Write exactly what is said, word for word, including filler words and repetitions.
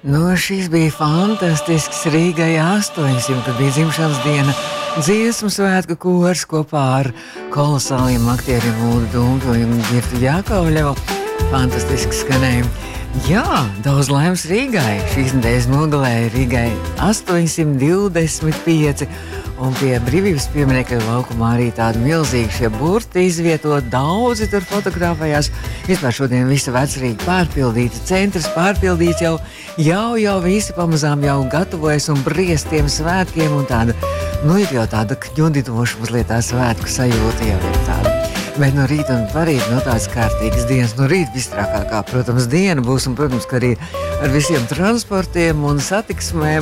Nu, šis bija fantastisks Rīgai astoņsimt, kad bija dzimšanas diena. Dziesmu svētku kors kopā ar kolosāliem aktieriem Uldu Dunklu un Girtu Jākovļevu. Fantastisks skanējums. Jā, daudz laimes Rīgai. Šīs nedēļas nogalē Rīgai astoņsimt divdesmit pieci. Un pie brīvības pieminekļa laukumā arī tādi milzīgi šie burti izvietot, daudzi tur fotografējās. Vispār šodien visa Vecrīga pārpildīta, centrs pārpildīts jau, jau, jau visi pamazām jau gatavojas un briest tiem svētkiem un tāda, nu ir jau tāda kņudinoša mazliet tā svētku sajūta jau ir tāda. Bet no rīta un parīt, no tādas kārtīgas dienas, no rīta vistrākākā, protams, diena būs un, protams, ka arī ar visiem transportiem un satiksmēm